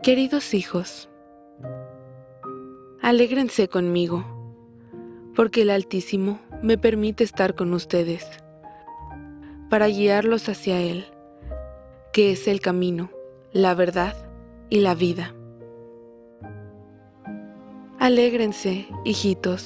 Queridos hijos, alégrense conmigo, porque el Altísimo me permite estar con ustedes, para guiarlos hacia Él, que es el camino, la verdad y la vida. Alégrense, hijitos,